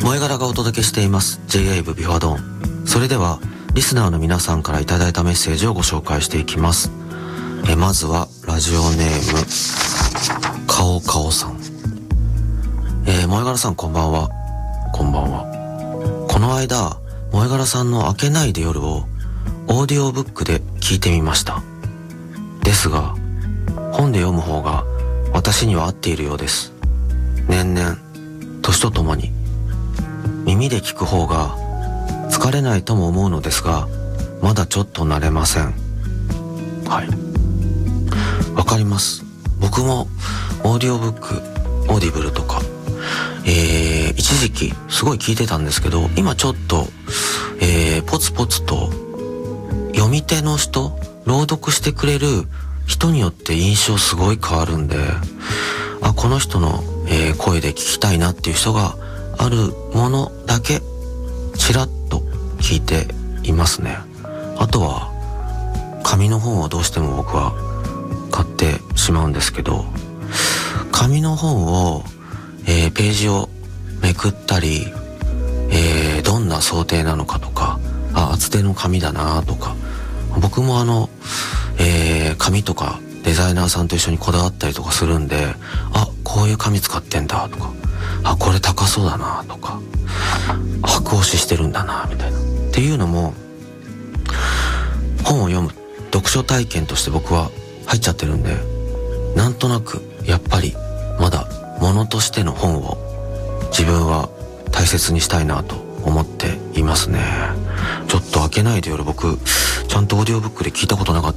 萌え柄がお届けしています J-Wave ビフォードン。それではリスナーの皆さんからいただいたメッセージをご紹介していきます。まずはラジオネームかおかおさん。萌え柄さんこんばんは。こんばんは。この間萌え柄さんの明けないで夜をオーディオブックで聞いてみました。ですが本で読む方が私には合っているようです。年々年とともに耳で聞く方が疲れないとも思うのですが、まだちょっと慣れません。はい、わかります。僕もオーディオブック、オーディブルとか、一時期すごい聞いてたんですけど、今ちょっと、ポツポツと読み手の人、朗読してくれる人によって印象すごい変わるんで、この人の、声で聞きたいなっていう人があるものだけちらっと聞いていますね。あとは紙の本をどうしても僕は買ってしまうんですけど、紙の本を、ページをめくったり、どんな想定なのかとか、厚手の紙だなとか、僕も紙とかデザイナーさんと一緒にこだわったりとかするんで、こういう紙使ってんだとか、これ高そうだなとか、白押ししてるんだなみたいなっていうのも、本を読む読書体験として僕は入っちゃってるんで、なんとなくやっぱりまだ物としての本を自分は大切にしたいなと思っていますね。ちょっと明けないで夜僕ちゃんとオーディオブックで聞いたことなかっ